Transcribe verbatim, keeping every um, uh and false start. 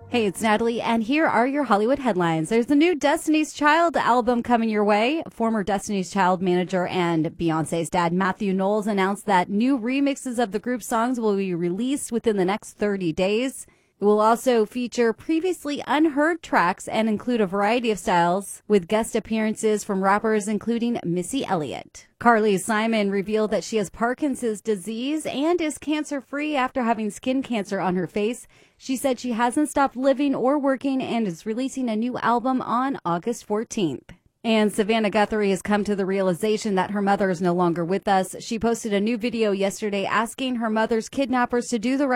Hey, it's Natalie, and here are your Hollywood headlines. There's a new Destiny's Child album coming your way. Former Destiny's Child manager and Beyoncé's dad, Matthew Knowles, announced that new remixes of the group's songs will be released within the next thirty days. It will also feature previously unheard tracks and include a variety of styles, with guest appearances from rappers including Missy Elliott. Carly Simon revealed that she has Parkinson's disease and is cancer-free after having skin cancer on her face. She said she hasn't stopped living or working and is releasing a new album on August fourteenth. And Savannah Guthrie has come to the realization that her mother is no longer with us. She posted a new video yesterday asking her mother's kidnappers to do the right